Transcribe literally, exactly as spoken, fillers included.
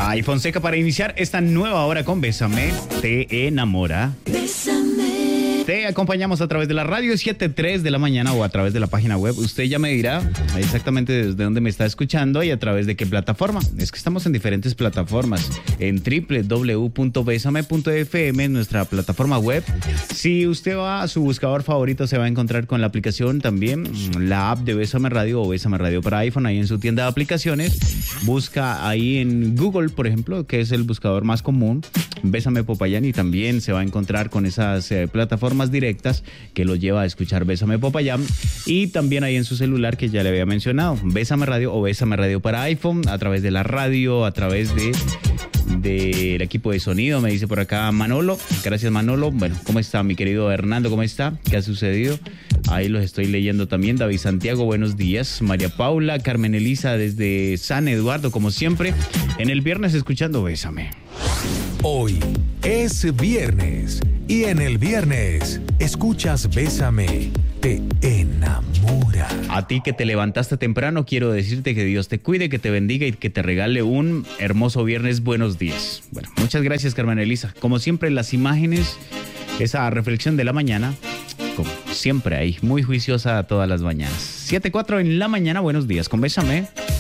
Ay, Fonseca, para iniciar esta nueva hora con Bésame, te enamora. Bésame. Te acompañamos a través de la radio siete tres de la mañana o a través de la página web. Usted ya me dirá exactamente desde dónde me está escuchando y a través de qué plataforma. Es que estamos en diferentes plataformas. En doble u doble u doble u punto besame punto efe eme, nuestra plataforma web. Si usted va a su buscador favorito, se va a encontrar con la aplicación también, la app de Bésame Radio o Bésame Radio para iPhone, ahí en su tienda de aplicaciones. Busca ahí en Google, por ejemplo, que es el buscador más común, Bésame Popayán, y también se va a encontrar con esas eh, plataformas directas que lo lleva a escuchar Bésame Popayán. Y también ahí en su celular, que ya le había mencionado, Bésame Radio o Bésame Radio para iPhone, a través de la radio, a través de del equipo de sonido, me dice por acá Manolo. Gracias, Manolo. Bueno, ¿cómo está mi querido Hernando? ¿Cómo está? ¿Qué ha sucedido? Ahí los estoy leyendo también. David Santiago, buenos días. María Paula, Carmen Elisa desde San Eduardo, como siempre, en el viernes escuchando Bésame. Hoy es viernes y en el viernes escuchas Bésame, te enamora. A ti que te levantaste temprano, quiero decirte que Dios te cuide, que te bendiga y que te regale un hermoso viernes. Buenos días. Bueno, muchas gracias, Carmen Elisa. Como siempre, las imágenes, esa reflexión de la mañana, como siempre ahí, muy juiciosa todas las mañanas. siete cuatro en la mañana, buenos días con Bésame.